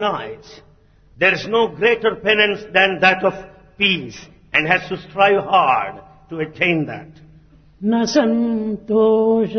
nights. There is no greater penance than that of peace and has to strive hard to attain that. న సంతోష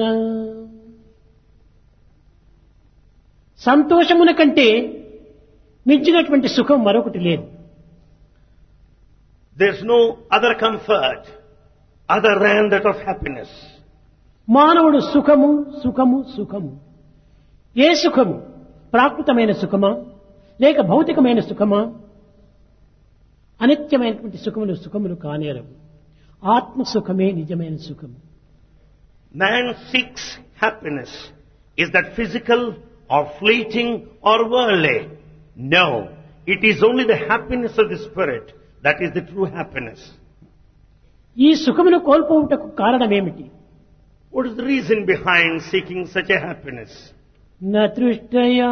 సంతోషమున కంటే మించినటువంటి సుఖం మరొకటి లేదు. There is no other comfort other than that of happiness. మానవుడు సుఖము సుఖము సుఖము. ఏ సుఖము? ప్రాకృతమైన సుఖమా లేక భౌతికమైన సుఖమా? అనిత్యమైనటువంటి సుఖములు కానేరవు. ఆత్మ సుఖమే నిజమైన సుఖము. Man seeks happiness. Is that physical or fleeting or worldly? No. It is only the happiness of the spirit that is the true happiness. ఈ సుఖమును కోల్పోవుటకు కారణమేమిటి? What is the reason behind seeking such a happiness? నతృష్టయా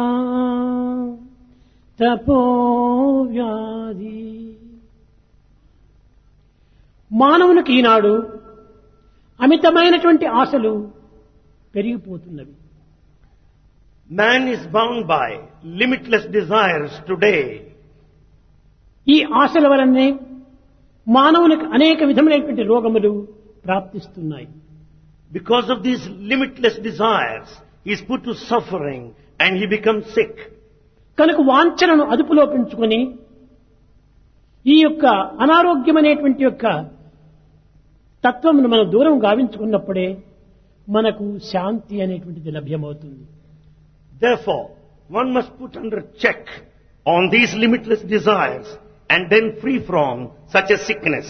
తపో వ్యాధి. మానవునికి ఈనాడు అమితమైనటువంటి ఆశలు పెరిగిపోతున్నవి. Man is bound by limitless desires today. ఈ ఆశల వలనే మానవునికి అనేక విధములైనటువంటి రోగములు ప్రాప్తిస్తున్నాయి. Because of these limitless desires, he is put to suffering and he becomes sick. కనుక వాంఛనను అదుపులో పెంచుకొని ఈ యొక్క అనారోగ్యమనేటువంటి యొక్క తత్వమును మనం దూరం గావించుకున్నప్పుడే మనకు శాంతి అనేటువంటిది లభ్యమవుతుంది. Therefore, one must put under check on these limitless desires and then free from such a sickness.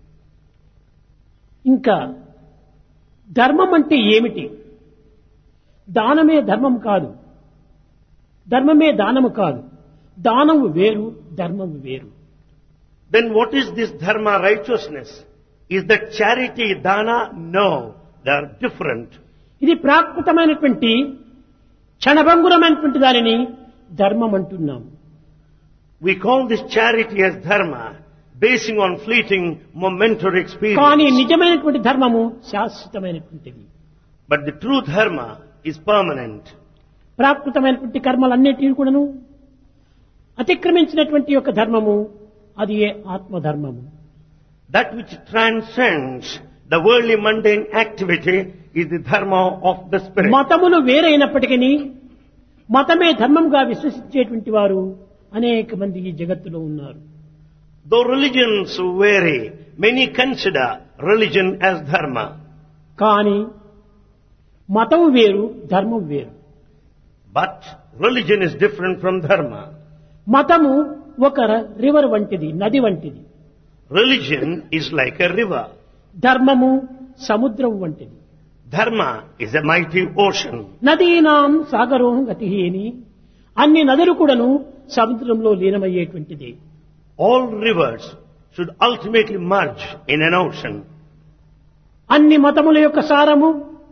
ఇంకా ధర్మం అంటే ఏమిటి? దానమే ధర్మం కాదు, ధర్మమే దానము కాదు. దానము వేరు, ధర్మము వేరు. Then what is this dharma, righteousness? Is that charity, dana? No, they are different. ఇది ప్రాకృతమైనటువంటి క్షణభంగురమైనటువంటి దానిని ధర్మం అంటున్నాం. We call this charity as dharma, basing on fleeting momentary కానీ experience. నిజమైనటువంటి ధర్మము శాశ్వతమైనటువంటిది. But the true dharma is permanent. ప్రాకృతమైనటువంటి కర్మలన్నిటిని కూడాను అతిక్రమించినటువంటి యొక్క ధర్మము అది ఏ ఆత్మధర్మము. That which transcends the worldly mundane activity is the dharma of the spirit. మతములు వేరైనప్పటికీ మతమే ధర్మంగా విశ్వసించేటువంటి వారు అనేక మంది ఈ జగత్తులో ఉన్నారు. Though religions vary, many consider religion as dharma. కానీ మతము వేరు, ధర్మం వేరు. But religion is different from dharma. మతము ఒక రివర్ వంటిది, నది వంటిది. Religion is like a river. ధర్మము సముద్రం వంటిది. Dharma is a mighty ocean. నదీనాం సాగరోం గతి అని అన్ని నదులు కూడాను సముద్రంలో లీనమయ్యేటువంటిది. All rivers should ultimately merge in an ocean. అన్ని మతముల యొక్క సారము,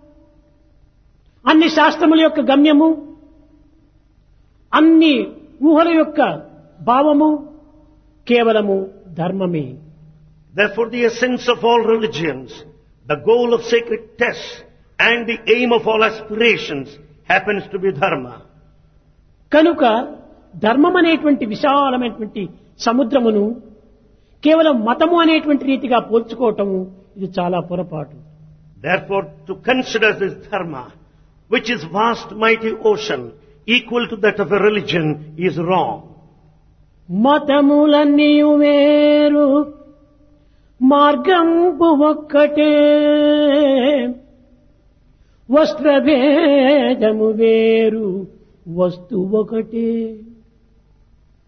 అన్ని శాస్త్రముల యొక్క గమ్యము, అన్ని ఊహల యొక్క భావము కేవలము ధర్మమే. Therefore, the essence of all religions, the goal of sacred tests, and the aim of all aspirations happens to be dharma. కనుక ధర్మం అనేటువంటి విశాలమైనటువంటి సముద్రమును కేవలం మతము అనేటువంటి రీతిగా పోల్చుకోవటము ఇది చాలా పొరపాటు. Therefore, to consider this dharma, which is vast mighty ocean, equal to that of a religion, is wrong. మతములన్నీ వేరు, మార్గంపు ఒక్కటే, వస్త్రభేదము వేరు, వస్తు ఒకటే.